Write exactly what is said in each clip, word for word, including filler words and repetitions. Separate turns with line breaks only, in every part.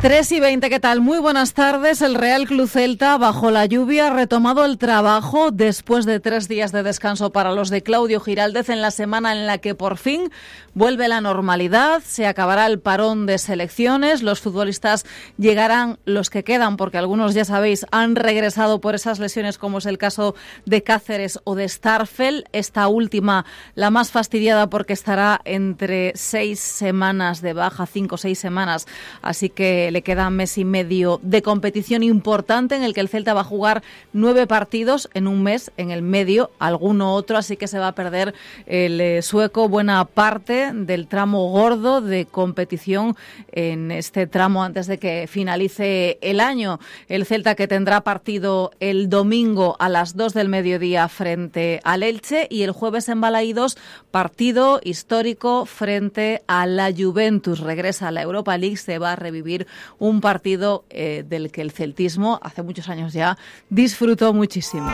tres y veinte, ¿qué tal? Muy buenas tardes. El Real Club Celta, bajo la lluvia, ha retomado el trabajo después de tres días de descanso para los de Claudio Giraldez en la semana en la que por fin vuelve la normalidad, se acabará el parón de selecciones, los futbolistas llegarán, los que quedan, porque algunos, ya sabéis, han regresado por esas lesiones, como es el caso de Cáceres o de Starfel. Esta última, la más fastidiada, porque estará entre seis semanas de baja, cinco o seis semanas, así que le queda mes y medio de competición importante en el que el Celta va a jugar nueve partidos en un mes, en el medio, alguno otro, así que se va a perder el eh, sueco buena parte del tramo gordo de competición en este tramo antes de que finalice el año. El Celta, que tendrá partido el domingo a las dos del mediodía frente al Elche, y el jueves en Balaídos partido histórico frente a la Juventus. Regresa a la Europa League, se va a revivir un partido eh, del que el celtismo hace muchos años ya disfrutó muchísimo.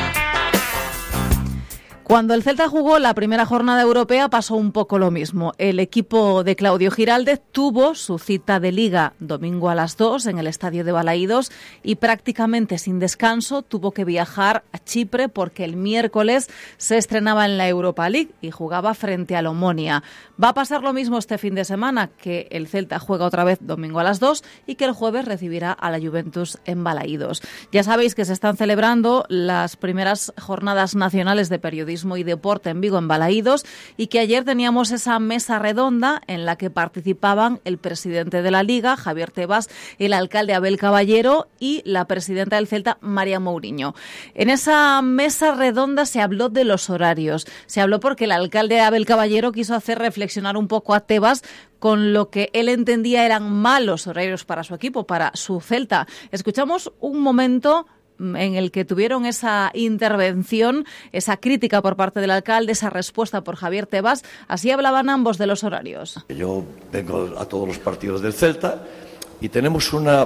Cuando el Celta jugó la primera jornada europea pasó un poco lo mismo. El equipo de Claudio Giraldez tuvo su cita de Liga domingo a las dos en el estadio de Balaídos y prácticamente sin descanso tuvo que viajar a Chipre porque el miércoles se estrenaba en la Europa League y jugaba frente al Omonia. Va a pasar lo mismo este fin de semana, que el Celta juega otra vez domingo a las dos y que el jueves recibirá a la Juventus en Balaídos. Ya sabéis que se están celebrando las primeras jornadas nacionales de periodismo y deporte en Vigo, en Balaídos, y que ayer teníamos esa mesa redonda en la que participaban el presidente de la Liga, Javier Tebas, el alcalde Abel Caballero y la presidenta del Celta, María Mouriño. En esa mesa redonda se habló de los horarios. Se habló porque el alcalde Abel Caballero quiso hacer reflexionar un poco a Tebas con lo que él entendía eran malos horarios para su equipo, para su Celta. Escuchamos un momento en el que tuvieron esa intervención, esa crítica por parte del alcalde, esa respuesta por Javier Tebas. Así hablaban ambos de los horarios.
Yo vengo a todos los partidos del Celta y tenemos una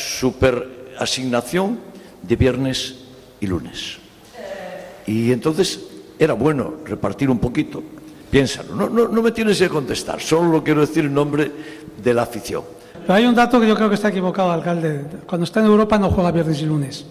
super asignación de viernes y lunes. Y entonces era bueno repartir un poquito. Piénsalo, no, no, no me tienes que contestar, solo quiero decir en nombre de la afición.
Pero hay un dato que yo creo que está equivocado, alcalde. Cuando está en Europa no juega viernes y lunes.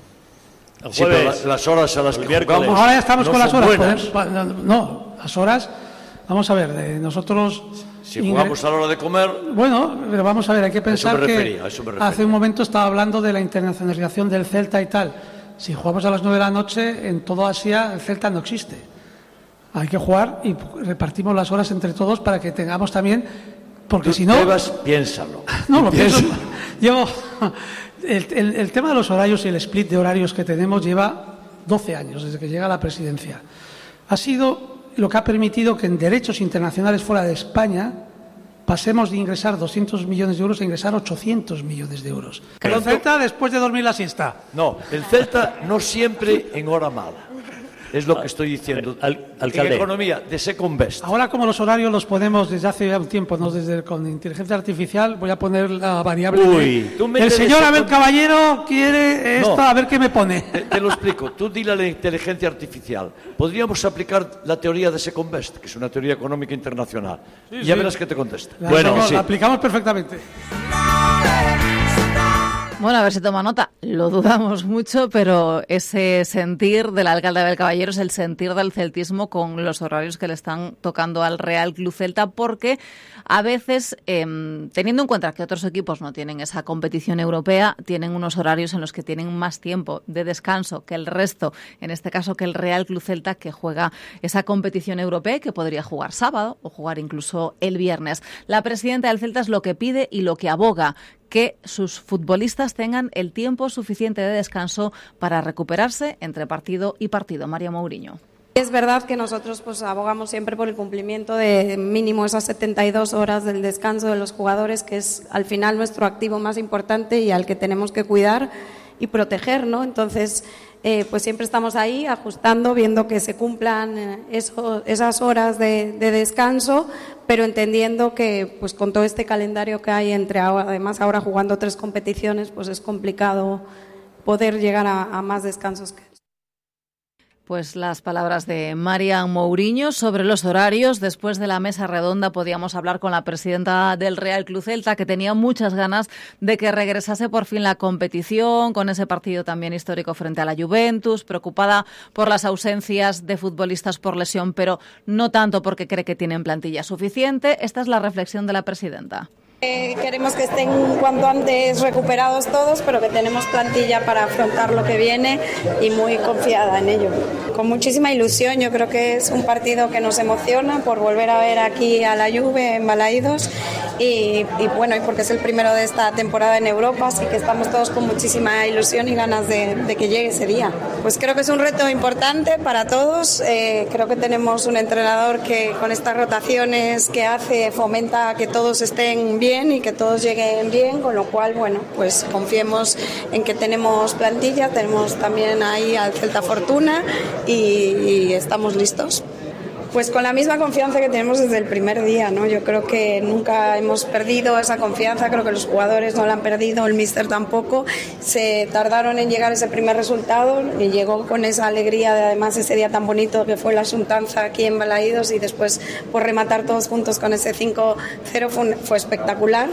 Sí, pero la, las horas a las que jugamos
ahora ya estamos
no
con las horas.
Buenas.
No, las horas, vamos a ver, de nosotros...
Si jugamos a la hora de comer...
Bueno, pero vamos a ver, hay que pensar
refería,
que hace un momento estaba hablando de la internacionalización del Celta y tal. Si jugamos a las nueve de la noche, en todo Asia el Celta no existe. Hay que jugar y repartimos las horas entre todos para que tengamos también... Porque
Tú
si no...
Tebas, piénsalo.
No, lo pienso. Yo... El, el, el tema de los horarios y el split de horarios que tenemos lleva doce años, desde que llega a la presidencia. Ha sido lo que ha permitido que en derechos internacionales fuera de España pasemos de ingresar doscientos millones de euros a ingresar ochocientos millones de euros. El Celta después de dormir la siesta.
No, el Celta no siempre en hora mala. Es lo que estoy diciendo. Al, alcalde. En economía, de second best.
Ahora, como los horarios los ponemos desde hace ya un tiempo, no desde con inteligencia artificial, voy a poner la variable.
Uy,
de,
tú
el señor Abel
second...
Caballero quiere esto, no, a ver qué me pone.
Te, te lo explico. Tú dile a la inteligencia artificial. Podríamos aplicar la teoría de second best, que es una teoría económica internacional. Sí, y ya sí. verás que te contesta.
La, bueno, hacemos, sí. la aplicamos perfectamente.
Bueno, a ver si toma nota. Lo dudamos mucho, pero ese sentir del alcalde Abel Caballero es el sentir del celtismo con los horarios que le están tocando al Real Club Celta, porque a veces, eh, teniendo en cuenta que otros equipos no tienen esa competición europea, tienen unos horarios en los que tienen más tiempo de descanso que el resto, en este caso que el Real Club Celta, que juega esa competición europea y que podría jugar sábado o jugar incluso el viernes. La presidenta del Celta es lo que pide y lo que aboga, que sus futbolistas tengan el tiempo suficiente de descanso para recuperarse entre partido y partido. María Mouriño.
Es verdad que nosotros pues abogamos siempre por el cumplimiento de mínimo esas setenta y dos horas del descanso de los jugadores, que es al final nuestro activo más importante y al que tenemos que cuidar y proteger, ¿no? Entonces, eh, pues siempre estamos ahí ajustando, viendo que se cumplan eso, esas horas de, de descanso, pero entendiendo que pues con todo este calendario que hay, entre ahora, además ahora jugando tres competiciones, pues es complicado poder llegar a, a más descansos que
Pues las palabras de Marian Mourinho sobre los horarios. Después de la mesa redonda podíamos hablar con la presidenta del Real Club Celta, que tenía muchas ganas de que regresase por fin la competición, con ese partido también histórico frente a la Juventus, preocupada por las ausencias de futbolistas por lesión, pero no tanto porque cree que tienen plantilla suficiente. Esta es la reflexión de la presidenta.
Eh, queremos que estén cuanto antes recuperados todos, pero que tenemos plantilla para afrontar lo que viene y muy confiada en ello. Con muchísima ilusión, yo creo que es un partido que nos emociona por volver a ver aquí a la Juve en Balaídos y, y bueno, y porque es el primero de esta temporada en Europa, así que estamos todos con muchísima ilusión y ganas de, de que llegue ese día. Pues creo que es un reto importante para todos, eh, creo que tenemos un entrenador que con estas rotaciones que hace fomenta que todos estén bien y que todos lleguen bien, con lo cual, bueno, pues confiemos en que tenemos plantilla, tenemos también ahí al Celta Fortuna y, y estamos listos. Pues con la misma confianza que tenemos desde el primer día, ¿no? Yo creo que nunca hemos perdido esa confianza, creo que los jugadores no la han perdido, el míster tampoco. Se tardaron en llegar ese primer resultado y llegó con esa alegría de además ese día tan bonito que fue la Xuntanza aquí en Balaídos y después por rematar todos juntos con ese cinco cero fue, fue espectacular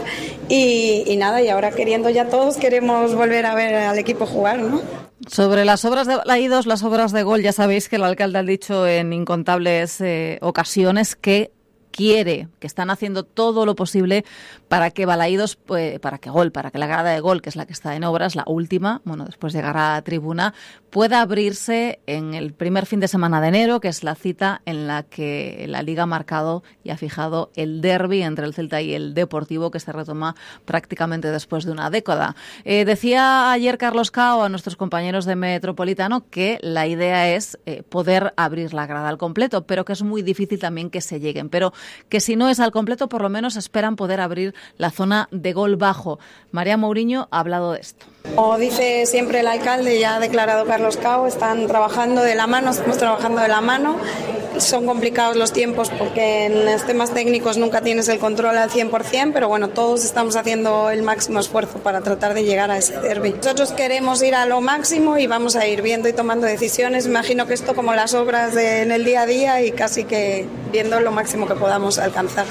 y, y nada, y ahora queriendo ya todos queremos volver a ver al equipo jugar, ¿no?
Sobre las obras de Balaídos, las obras de gol, ya sabéis que el alcalde ha dicho en incontables eh, ocasiones que quiere, que están haciendo todo lo posible para que Balaídos, pues, para que Gol, para que la grada de Gol, que es la que está en obras, la última, bueno, después llegará a tribuna, pueda abrirse en el primer fin de semana de enero, que es la cita en la que la Liga ha marcado y ha fijado el derbi entre el Celta y el Deportivo, que se retoma prácticamente después de una década. Eh, decía ayer Carlos Cao a nuestros compañeros de Metropolitano que la idea es eh, poder abrir la grada al completo, pero que es muy difícil también que se lleguen. Pero que si no es al completo, por lo menos esperan poder abrir la zona de Gol bajo. Marian Mourinho ha hablado de esto.
Como dice siempre el alcalde, ya ha declarado Carlos Cao, están trabajando de la mano, estamos trabajando de la mano. Son complicados los tiempos porque en los temas técnicos nunca tienes el control al cien por ciento, pero bueno, todos estamos haciendo el máximo esfuerzo para tratar de llegar a ese derbi. Nosotros queremos ir a lo máximo y vamos a ir viendo y tomando decisiones. Imagino que esto como las obras de, en el día a día y casi que viendo lo máximo que podamos alcanzar.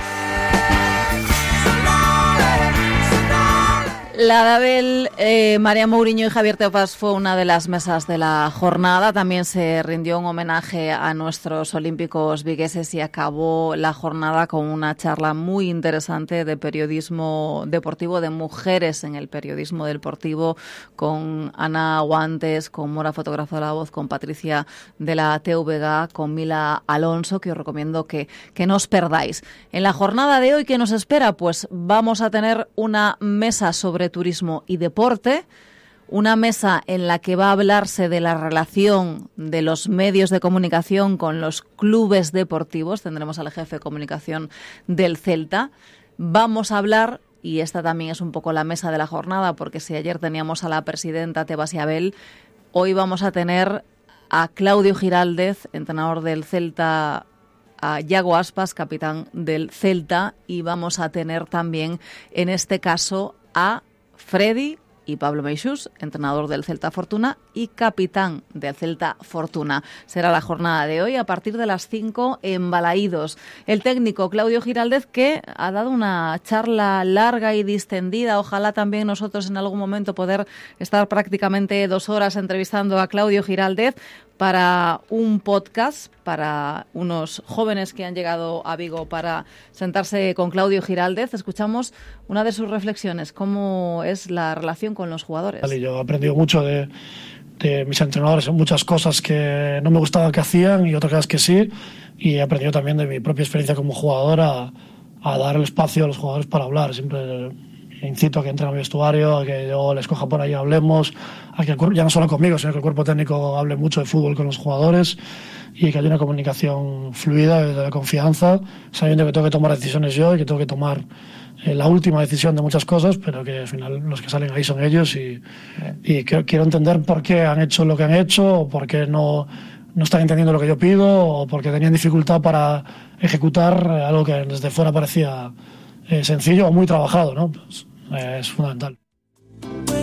La de Abel, eh, Marian Mourinho y Javier Tebas fue una de las mesas de la jornada. También se rindió un homenaje a nuestros olímpicos vigueses y acabó la jornada con una charla muy interesante de periodismo deportivo, de mujeres en el periodismo deportivo, con Ana Guantes, con Mora, fotógrafa de La Voz, con Patricia de la T V G, con Mila Alonso, que os recomiendo que, que no os perdáis. En la jornada de hoy, ¿qué nos espera? Pues vamos a tener una mesa sobre turismo y deporte, una mesa en la que va a hablarse de la relación de los medios de comunicación con los clubes deportivos. Tendremos al jefe de comunicación del Celta. Vamos a hablar, y esta también es un poco la mesa de la jornada, porque si ayer teníamos a la presidenta Tebas y Abel, hoy vamos a tener a Claudio Giraldez, entrenador del Celta, a Yago Aspas, capitán del Celta, y vamos a tener también, en este caso, a Freddy y Pablo Meixús, entrenador del Celta Fortuna y capitán del Celta Fortuna. Será la jornada de hoy a partir de las cinco en Balaídos. El técnico Claudio Giraldez, que ha dado una charla larga y distendida. Ojalá también nosotros en algún momento poder estar prácticamente dos horas entrevistando a Claudio Giraldez para un podcast, para unos jóvenes que han llegado a Vigo para sentarse con Claudio Giraldez. Escuchamos una de sus reflexiones, cómo es la relación con los jugadores.
Vale, yo he aprendido mucho de, de mis entrenadores, muchas cosas que no me gustaban que hacían y otras cosas que sí, y he aprendido también de mi propia experiencia como jugador a, a dar el espacio a los jugadores para hablar. Siempre incito a que entren a mi vestuario, a que yo les coja por ahí y hablemos, a que el cuerpo, ya no solo conmigo, sino que el cuerpo técnico hable mucho de fútbol con los jugadores y que haya una comunicación fluida, de confianza, sabiendo que tengo que tomar decisiones yo y que tengo que tomar eh, la última decisión de muchas cosas, pero que al final los que salen ahí son ellos y, y que, quiero entender por qué han hecho lo que han hecho o por qué no, no están entendiendo lo que yo pido o porque tenían dificultad para ejecutar algo que desde fuera parecía eh, sencillo o muy trabajado, ¿no? Pues, eh, es fundamental.